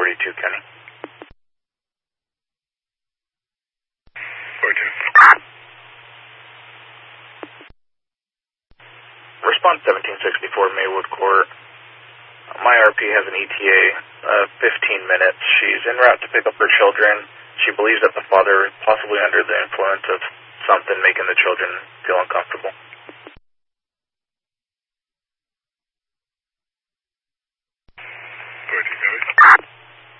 42, Kenny. 42. Response 1764 Maywood Court. My RP has an ETA of 15 minutes. She's en route to pick up her children. She believes that the father is possibly under the influence of something making the children feel uncomfortable.